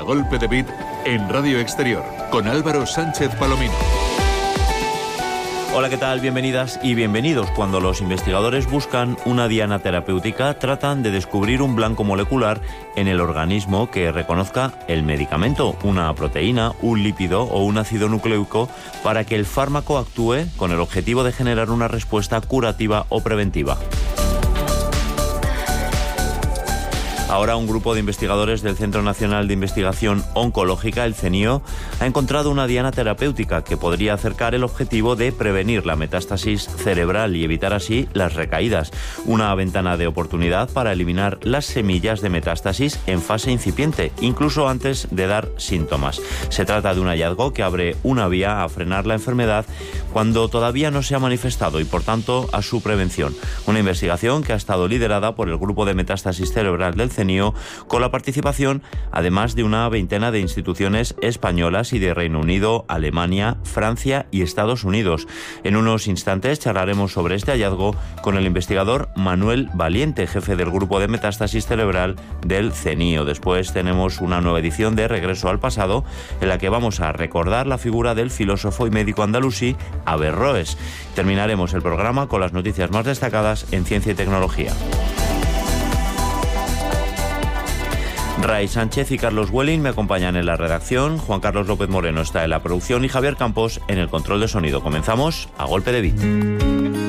Golpe de Beat en Radio Exterior, con Álvaro Sánchez Palomino. Hola, ¿qué tal? Bienvenidas y bienvenidos. Cuando los investigadores buscan una diana terapéutica, tratan de descubrir un blanco molecular en el organismo que reconozca el medicamento, una proteína, un lípido o un ácido nucleico, para que el fármaco actúe con el objetivo de generar una respuesta curativa o preventiva. Ahora un grupo de investigadores del Centro Nacional de Investigación Oncológica, el CNIO, ha encontrado una diana terapéutica que podría acercar el objetivo de prevenir la metástasis cerebral y evitar así las recaídas. Una ventana de oportunidad para eliminar las semillas de metástasis en fase incipiente, incluso antes de dar síntomas. Se trata de un hallazgo que abre una vía a frenar la enfermedad cuando todavía no se ha manifestado y, por tanto, a su prevención. Una investigación que ha estado liderada por el Grupo de Metástasis Cerebral del CNIO, con la participación, además, de una veintena de instituciones españolas y de Reino Unido, Alemania, Francia y Estados Unidos. En unos instantes charlaremos sobre este hallazgo con el investigador Manuel Valiente, jefe del Grupo de Metástasis Cerebral del CNIO. Después tenemos una nueva edición de Regreso al Pasado, en la que vamos a recordar la figura del filósofo y médico andalusí Averroes. Terminaremos el programa con las noticias más destacadas en ciencia y tecnología. Ray Sánchez y Carlos Welling me acompañan en la redacción, Juan Carlos López Moreno está en la producción y Javier Campos en el control de sonido. Comenzamos a golpe de beat.